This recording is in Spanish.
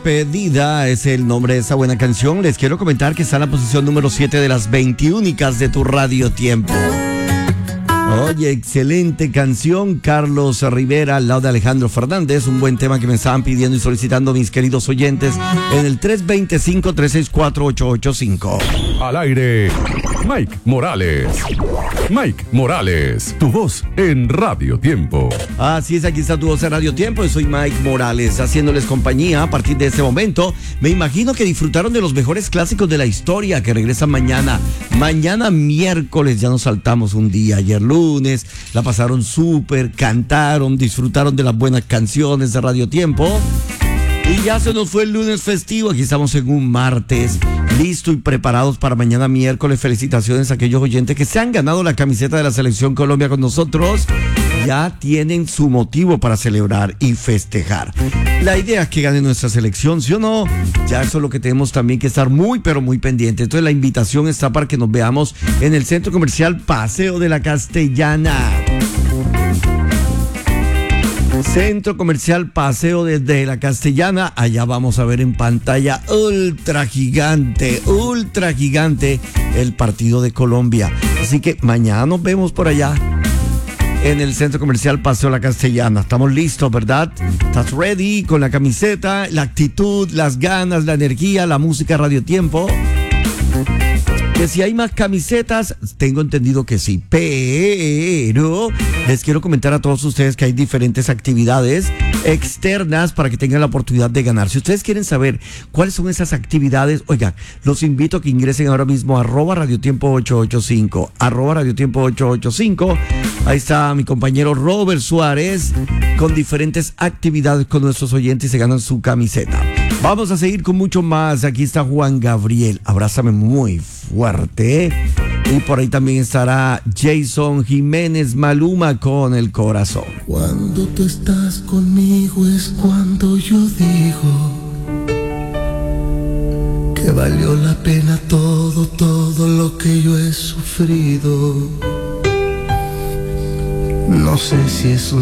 Pedida es el nombre de esa buena canción. Les quiero comentar que está en la posición número 7 de las 20 únicas de tu Radio Tiempo. Oye, excelente canción, Carlos Rivera al lado de Alejandro Fernández. Un buen tema que me estaban pidiendo y solicitando mis queridos oyentes en el 325-364-885. Al aire, Mike Morales. Mike Morales, tu voz en Radio Tiempo. Así es, aquí está tu voz en Radio Tiempo. Yo soy Mike Morales, haciéndoles compañía a partir de este momento. Me imagino que disfrutaron de los mejores clásicos de la historia que regresan mañana. Mañana miércoles, ya nos saltamos un día. Ayer lunes, la pasaron súper, cantaron, disfrutaron de las buenas canciones de Radio Tiempo. Y ya se nos fue el lunes festivo, aquí estamos en un martes, listo y preparados para mañana miércoles. Felicitaciones a aquellos oyentes que se han ganado la camiseta de la Selección Colombia con nosotros. Ya tienen su motivo para celebrar y festejar. La idea es que gane nuestra selección, ¿sí o no? Ya eso es lo que tenemos también que estar muy, pero muy pendiente. Entonces la invitación está para que nos veamos en el Centro Comercial Paseo de la Castellana. Centro Comercial Paseo desde la Castellana. Allá vamos a ver en pantalla ultra gigante el partido de Colombia. Así que mañana nos vemos por allá en el Centro Comercial Paseo de la Castellana. Estamos listos, ¿verdad? ¿Estás ready con la camiseta, la actitud, las ganas, la energía, la música Radio Tiempo? Que si hay más camisetas, tengo entendido que sí, pero les quiero comentar a todos ustedes que hay diferentes actividades externas para que tengan la oportunidad de ganar. Si ustedes quieren saber cuáles son esas actividades, oigan, los invito a que ingresen ahora mismo a @radiotiempo885, @radiotiempo885. Ahí está mi compañero Robert Suárez con diferentes actividades con nuestros oyentes y se ganan su camiseta. Vamos a seguir con mucho más. Aquí está Juan Gabriel, abrázame muy fuerte. Y por ahí también estará Jason Jiménez, Maluma con El Corazón. Cuando tú estás conmigo es cuando yo digo que valió la pena todo lo que yo he sufrido. No sé si es un